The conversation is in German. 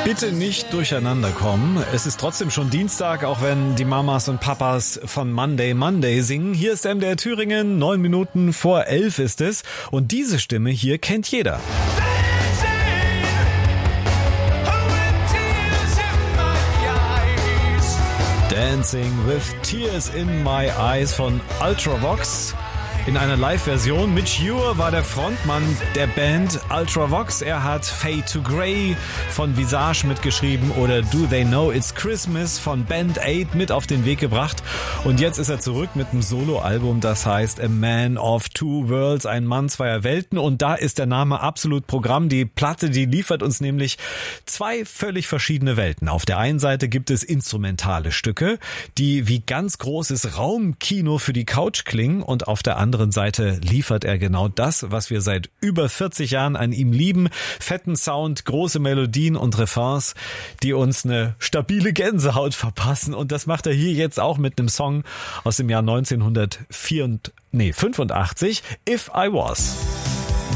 Bitte nicht durcheinander kommen. Es ist trotzdem schon Dienstag, auch wenn die Mamas und Papas von Monday Monday singen. Hier ist MDR Thüringen, 9 Minuten vor 11 ist es. Und diese Stimme hier kennt jeder. Dancing with Tears in My Eyes von Ultravox. In einer Live-Version. Mitch Ure war der Frontmann der Band Ultravox. Er hat Fade to Grey von Visage mitgeschrieben oder Do They Know It's Christmas von Band Aid mit auf den Weg gebracht. Und jetzt ist er zurück mit einem Soloalbum, das heißt A Man of Two Worlds, ein Mann zweier Welten. Und da ist der Name absolut Programm. Die Platte, die liefert uns nämlich zwei völlig verschiedene Welten. Auf der einen Seite gibt es instrumentale Stücke, die wie ganz großes Raumkino für die Couch klingen, und auf der anderen Seite liefert er genau das, was wir seit über 40 Jahren an ihm lieben. Fetten Sound, große Melodien und Refrains, die uns eine stabile Gänsehaut verpassen. Und das macht er hier jetzt auch mit einem Song aus dem Jahr 1985, If I Was.